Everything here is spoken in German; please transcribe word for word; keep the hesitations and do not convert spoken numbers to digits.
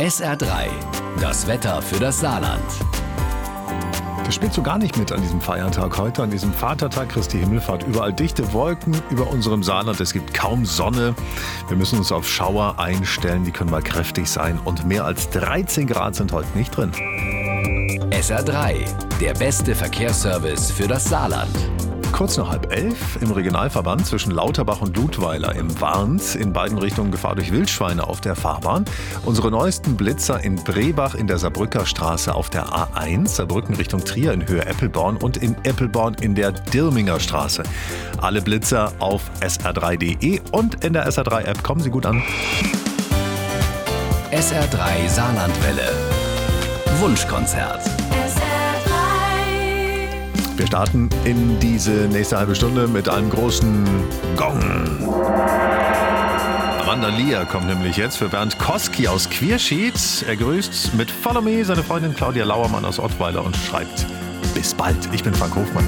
S R drei, das Wetter für das Saarland. Das spielt so gar nicht mit an diesem Feiertag heute, an diesem Vatertag Christi Himmelfahrt. Überall dichte Wolken über unserem Saarland. Es gibt kaum Sonne. Wir müssen uns auf Schauer einstellen. Die können mal kräftig sein. Und mehr als dreizehn Grad sind heute nicht drin. S R drei, der beste Verkehrsservice für das Saarland. Kurz nach halb elf im Regionalverband zwischen Lauterbach und Ludweiler im Warns. In beiden Richtungen Gefahr durch Wildschweine auf der Fahrbahn. Unsere neuesten Blitzer in Brebach in der Saarbrücker Straße auf der A eins, Saarbrücken Richtung Trier in Höhe Eppelborn und in Eppelborn in der Dirminger Straße. Alle Blitzer auf S R drei punkt de und in der S R drei App. Kommen Sie gut an. S R drei Saarlandwelle. Wunschkonzert. Wir starten in diese nächste halbe Stunde mit einem großen Gong. Amanda Lear kommt nämlich jetzt für Bernd Koski aus Quierschied. Er grüßt mit Follow Me seine Freundin Claudia Lauermann aus Ottweiler und schreibt: Bis bald. Ich bin Frank Hofmann.